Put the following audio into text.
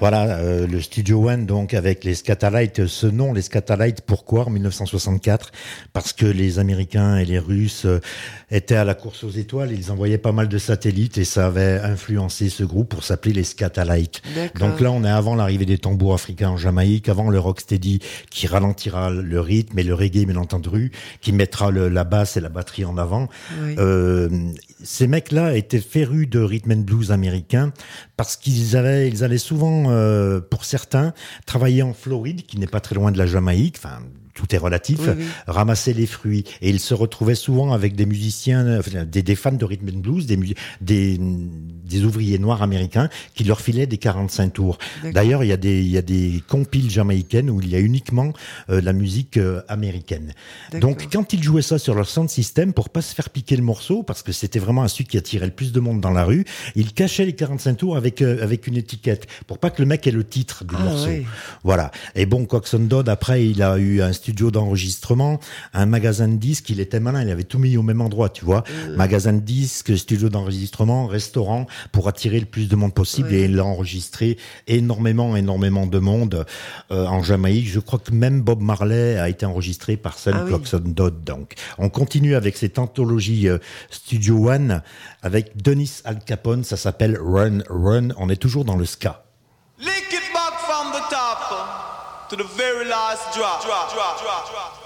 Voilà, le Studio One, donc, avec les Scatalites. Ce nom, les Scatalites, pourquoi en 1964? Parce que les Américains et les Russes étaient à la course aux étoiles. Ils envoyaient pas mal de satellites et ça avait influencé ce groupe pour s'appeler les Scatalites. D'accord. Donc là, on est avant l'arrivée des tambours africains en Jamaïque, avant le rocksteady qui ralentira le rythme et le reggae, bien entendu, qui mettra la basse et la batterie en avant. Oui. Ces mecs-là étaient férus de rhythm and blues américain parce ils allaient souvent, pour certains, travailler en Floride, qui n'est pas très loin de la Jamaïque. Enfin, tout est relatif, Oui. ramasser les fruits. Et ils se retrouvaient souvent avec des musiciens, des fans de rhythm and blues, des ouvriers noirs américains qui leur filaient des 45 tours. D'accord. D'ailleurs, il y a des compiles jamaïcaines où il y a uniquement la musique américaine. D'accord. Donc, quand ils jouaient ça sur leur sound system, pour pas se faire piquer le morceau, parce que c'était vraiment un celui qui attirait le plus de monde dans la rue, ils cachaient les 45 tours avec une étiquette, pour pas que le mec ait le titre du morceau. Oui. Voilà. Et bon, Coxsone Dodd, après, il a eu un studio d'enregistrement, un magasin de disques, il était malin, il avait tout mis au même endroit, tu vois. Magasin de disques, studio d'enregistrement, restaurant, pour attirer le plus de monde possible, Oui. et il a enregistré énormément de monde en Jamaïque. Je crois que même Bob Marley a été enregistré par Sam Coxsone Dodd. Donc, on continue avec cette anthologie Studio One avec Dennis Al Capone, ça s'appelle Run Run. On est toujours dans le ska. Lick it back from the top to the very last drop.